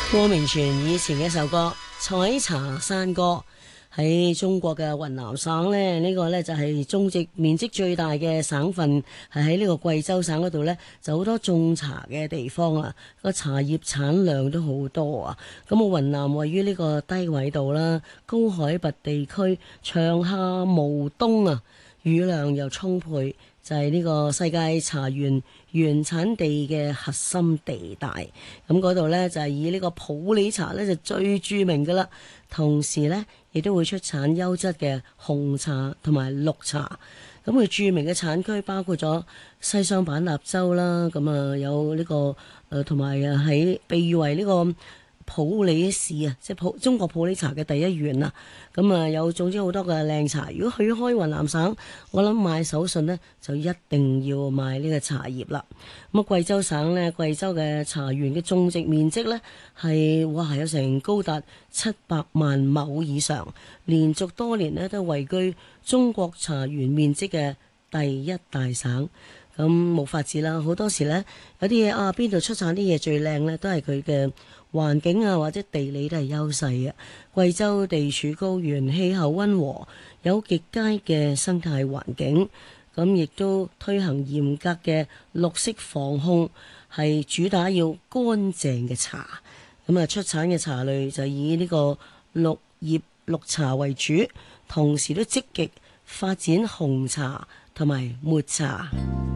汪明荃以前嘅一首歌《採茶山歌》，喺中國嘅雲南省呢，呢個呢就係種植面積最大嘅省份，係喺呢個貴州省嗰度呢，就好多種茶嘅地方啊，個茶葉產量都好多啊。咁啊，雲南位於呢個低緯度啦，高海拔地區，長夏無冬啊，雨量又充沛。就係呢個世界茶園原產地嘅核心地帶，咁嗰度呢，就係以呢個普洱茶呢就最著名㗎喇，同時呢，亦都會出產優質嘅紅茶同埋綠茶。咁佢著名嘅產區包括咗西雙版納州啦，咁啊有呢個同埋喺被譽為呢個普洱市啊，即係中國普洱茶嘅第一縣啊，咁啊有總之好多嘅靚茶。如果去開雲南省，我諗買手信呢，就一定要買呢個茶葉啦。咁啊，貴州省呢，貴州嘅茶園嘅種植面積呢，係有成高達700萬畝以上，連續多年呢，都位居中國茶園面積嘅第一大省。咁冇法子啦，好多時呢，有啲嘢啊，邊度出產啲嘢最靚呢？都係佢嘅環境啊，或者地理都係優勢嘅。貴州地處高原，氣候溫和，有極佳嘅生態環境，咁亦都推行嚴格嘅綠色防控，係主打要乾淨嘅茶。咁啊，出產嘅茶類就以呢個綠葉綠茶為主，同時都積極發展紅茶同埋抹茶。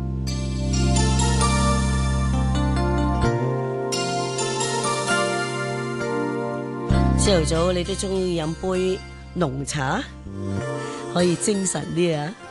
朝頭早你都中意飲杯濃茶，可以精神啲啊！